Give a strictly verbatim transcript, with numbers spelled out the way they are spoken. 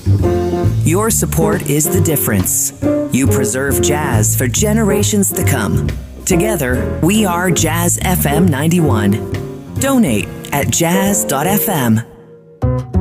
Your support is the difference. You preserve jazz for generations to come. Together, we are Jazz F M ninety-one. Donate at jazz dot f m.